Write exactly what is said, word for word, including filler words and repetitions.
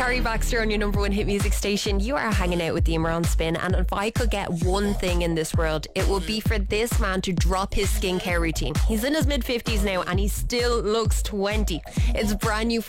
Harry Baxter on your number one hit music station. You are hanging out with the Imran Spin, and if I could get one thing in this world, it would be for this man to drop his skincare routine. He's in his mid fifties now and he still looks twenty. It's brand new